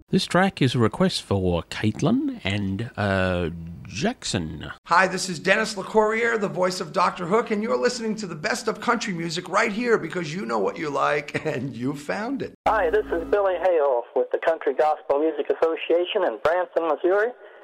This track is a request for Caitlin and Jackson. Hi, this is Dennis LeCourrier, the voice of Dr. Hook, and you're listening to the best of country music right here because you know what you like and you found it. Hi, this is Billy Hale with the Country Gospel Music Association in Branson, Missouri,